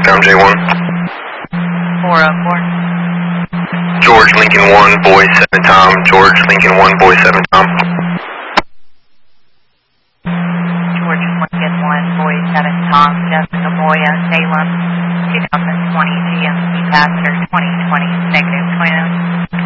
Found J1. 404. George Lincoln 1, Boy 7 Tom. George Lincoln 1, Boy 7 Tom. George Lincoln 1, Boy 7 Tom. Jessica Moya, Salem, 2020 GMC Passenger 2020, negative twin.